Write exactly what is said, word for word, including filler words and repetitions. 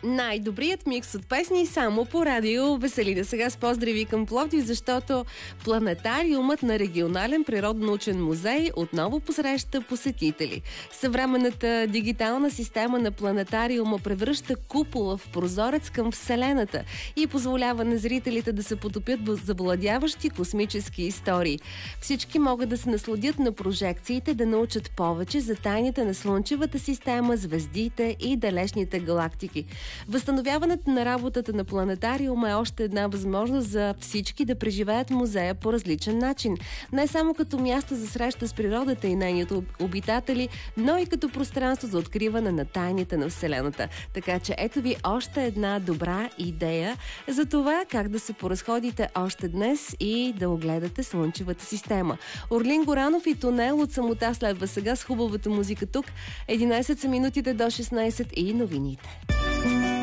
Най-добрият микс от песни само по радио Веселина. Сега с поздрави към Пловдив, защото планетариумът на Регионален природонаучен музей отново посреща посетители. Съвременната дигитална система на планетариума превръща купола в прозорец към Вселената и позволява на зрителите да се потопят в завладяващи космически истории. Всички могат да се насладят на прожекциите, да научат повече за тайните на Слънчевата система, звездите и далечните галактики. Възстановяването на работата на планетариума е още една възможност за всички да преживеят музея по различен начин. Не само като място за среща с природата и нейните обитатели, но и като пространство за откриване на тайните на Вселената. Така че ето ви още една добра идея за това как да се поразходите още днес и да огледате Слънчевата система. Орлин Горанов и Тунел от самота следва сега с хубавата музика тук. единайсет са минутите до шестнайсет и новините.